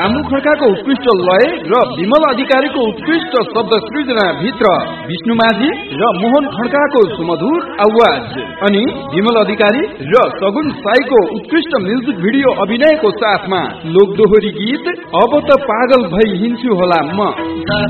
रामु खड्काको उत्कृष्ट लय र विमल अधिकारीको उत्कृष्ट शब्द सृजना भित्र विष्णु माझी र मोहन खड्काको सुमधुर आवाज अनि विमल अधिकारी र सगुन साईको उत्कृष्ट म्युजिक भिडियो अभिनयको साथमा लोकदोहोरी गीत अब त पागल भई हिँड्छु होला म।